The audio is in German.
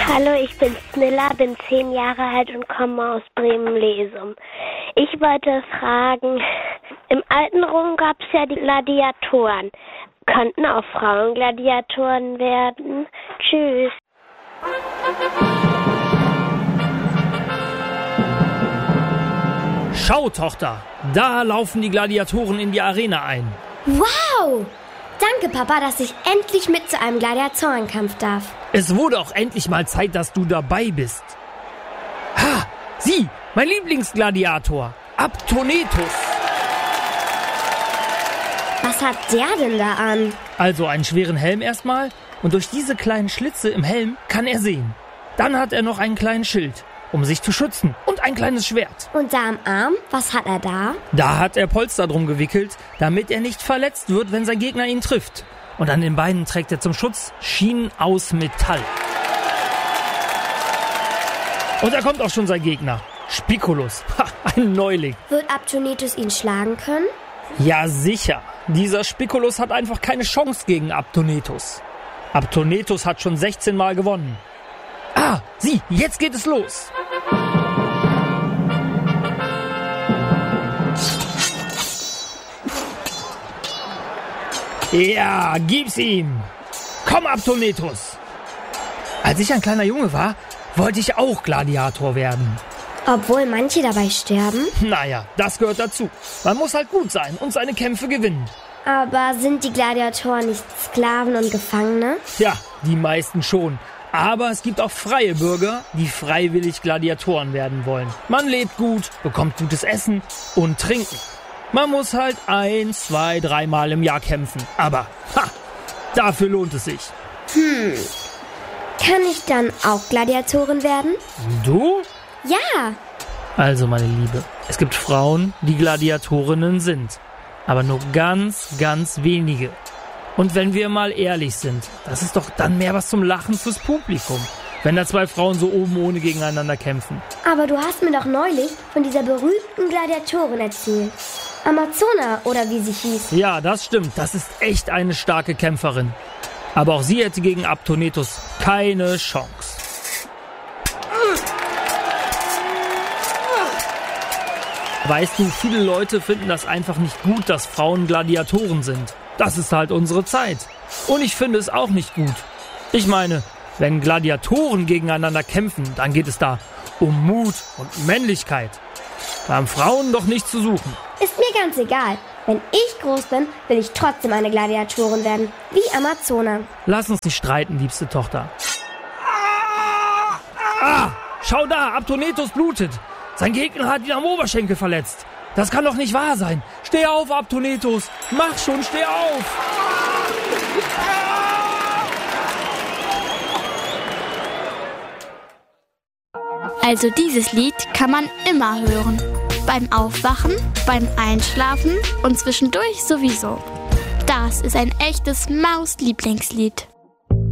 Hallo, ich bin Snilla, bin 10 Jahre alt und komme aus Bremen-Lesum. Ich wollte fragen, im alten Rom gab es ja die Gladiatoren. Könnten auch Frauen Gladiatoren werden? Tschüss. Schau, Tochter, da laufen die Gladiatoren in die Arena ein. Wow! Danke, Papa, dass ich endlich mit zu einem Gladiatorenkampf darf. Es wurde auch endlich mal Zeit, dass du dabei bist. Ha! Sieh, mein Lieblingsgladiator, Aptonetus. Was hat der denn da an? Also einen schweren Helm erstmal und durch diese kleinen Schlitze im Helm kann er sehen. Dann hat er noch einen kleinen Schild, um sich zu schützen und ein kleines Schwert. Und da am Arm, was hat er da? Da hat er Polster drum gewickelt, damit er nicht verletzt wird, wenn sein Gegner ihn trifft. Und an den Beinen trägt er zum Schutz Schienen aus Metall. Und da kommt auch schon sein Gegner, Spiculus. Ha, ein Neuling. Wird Aptonetus ihn schlagen können? Ja, sicher. Dieser Spiculus hat einfach keine Chance gegen Aptonetus. Aptonetus hat schon 16 Mal gewonnen. Ah, sieh, jetzt geht es los. Ja, gib's ihm. Komm, Aptonetus. Als ich ein kleiner Junge war, wollte ich auch Gladiator werden. Obwohl manche dabei sterben? Naja, das gehört dazu. Man muss halt gut sein und seine Kämpfe gewinnen. Aber sind die Gladiatoren nicht Sklaven und Gefangene? Ja, die meisten schon. Aber es gibt auch freie Bürger, die freiwillig Gladiatoren werden wollen. Man lebt gut, bekommt gutes Essen und Trinken. Man muss halt 1, 2, 3 Mal im Jahr kämpfen. Aber, dafür lohnt es sich. Kann ich dann auch Gladiatorin werden? Du? Ja. Also, meine Liebe, es gibt Frauen, die Gladiatorinnen sind. Aber nur ganz, ganz wenige. Und wenn wir mal ehrlich sind, das ist doch dann mehr was zum Lachen fürs Publikum, wenn da 2 Frauen so oben ohne gegeneinander kämpfen. Aber du hast mir doch neulich von dieser berühmten Gladiatorin erzählt. Amazona, oder wie sie hieß. Ja, das stimmt. Das ist echt eine starke Kämpferin. Aber auch sie hätte gegen Aptonetus keine Chance. Weißt du, viele Leute finden das einfach nicht gut, dass Frauen Gladiatoren sind. Das ist halt unsere Zeit. Und ich finde es auch nicht gut. Ich meine, wenn Gladiatoren gegeneinander kämpfen, dann geht es da um Mut und Männlichkeit. Da haben Frauen doch nichts zu suchen. Ist mir ganz egal. Wenn ich groß bin, will ich trotzdem eine Gladiatorin werden. Wie Amazona. Lass uns nicht streiten, liebste Tochter. Ah, schau da, Aptonetus blutet. Sein Gegner hat ihn am Oberschenkel verletzt. Das kann doch nicht wahr sein. Steh auf, Aptonetus. Mach schon, steh auf. Also dieses Lied kann man immer hören. Beim Aufwachen, beim Einschlafen und zwischendurch sowieso. Das ist ein echtes Maus-Lieblingslied.